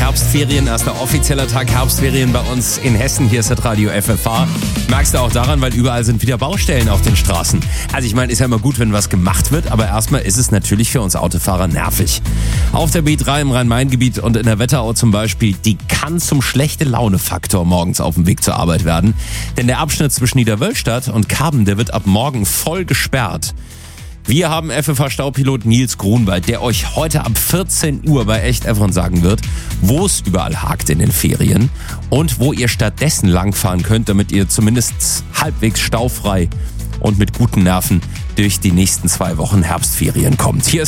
Herbstferien, erster offizieller Tag Herbstferien bei uns in Hessen. Hier ist das Radio FFH. Merkst du auch daran, weil überall sind wieder Baustellen auf den Straßen. Also ich meine, ist ja immer gut, wenn was gemacht wird, aber erstmal ist es natürlich für uns Autofahrer nervig. Auf der B3 im Rhein-Main-Gebiet und in der Wetterau zum Beispiel, die kann zum Schlechte-Laune-Faktor morgens auf dem Weg zur Arbeit werden. Denn der Abschnitt zwischen Niederwölstadt und Karben, der wird ab morgen voll gesperrt. Wir haben FFH-Staupilot Nils Grunwald, der euch heute ab 14 Uhr bei Echt Evron sagen wird, wo es überall hakt in den Ferien und wo ihr stattdessen langfahren könnt, damit ihr zumindest halbwegs staufrei und mit guten Nerven durch die nächsten 2 Wochen Herbstferien kommt. Hier ist